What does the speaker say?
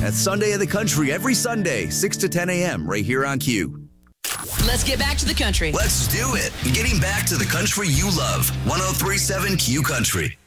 That's Sunday of the Country every Sunday, 6 to 10 a.m. right here on Q. Let's get back to the country. Let's do it. Getting back to the country you love. 103.7 Q Country.